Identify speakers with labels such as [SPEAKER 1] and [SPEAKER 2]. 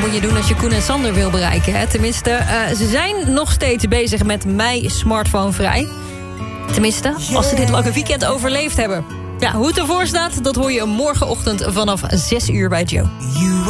[SPEAKER 1] moet je doen als je Koen en Sander wil bereiken. Hè? Tenminste, ze zijn nog steeds bezig met Mij Smartphone Vrij. Tenminste, als ze dit lange weekend overleefd hebben. Ja, hoe het ervoor staat, dat hoor je morgenochtend vanaf 6 uur bij Joe.